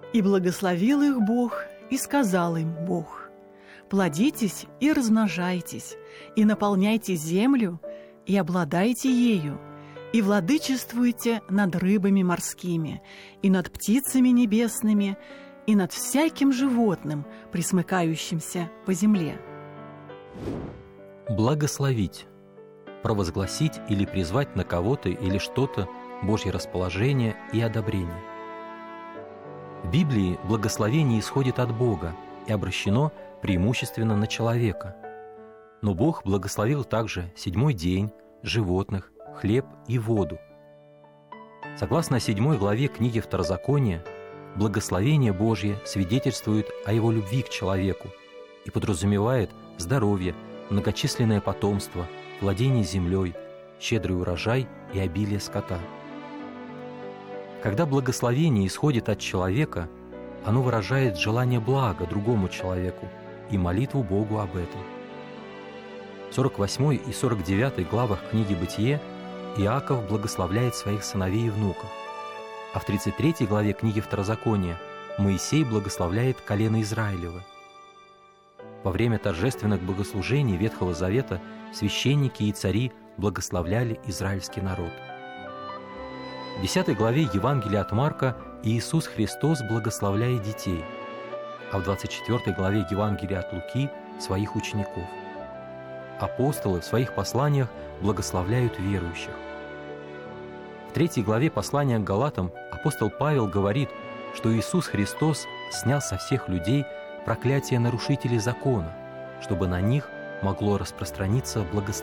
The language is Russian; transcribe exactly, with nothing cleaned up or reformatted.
И благословил их Бог, и сказал им Бог: «Плодитесь и размножайтесь, и наполняйте землю, и обладайте ею, и владычествуйте над рыбами морскими, и над птицами небесными, и над всяким животным, пресмыкающимся по земле». Благословить. Провозгласить или призвать на кого-то или что-то Божье расположение и одобрение. В Библии благословение исходит от Бога и обращено преимущественно на человека. Но Бог благословил также седьмой день, животных, хлеб и воду. Согласно седьмой главе книги Второзакония, благословение Божье свидетельствует о Его любви к человеку и подразумевает здоровье, многочисленное потомство, владение землей, щедрый урожай и обилие скота. Когда благословение исходит от человека, оно выражает желание блага другому человеку и молитву Богу об этом. В сорок восьмой и сорок девятой главах книги «Бытие» Иаков благословляет своих сыновей и внуков, а в тридцать третьей главе книги Второзакония Моисей благословляет колено Израилева. Во время торжественных богослужений Ветхого Завета священники и цари благословляли израильский народ. В десятой главе Евангелия от Марка Иисус Христос благословляет детей, а в двадцать четвёртой главе Евангелия от Луки – своих учеников. Апостолы в своих посланиях благословляют верующих. В третьей главе послания к Галатам апостол Павел говорит, что Иисус Христос снял со всех людей проклятие нарушителей закона, чтобы на них могло распространиться благословение.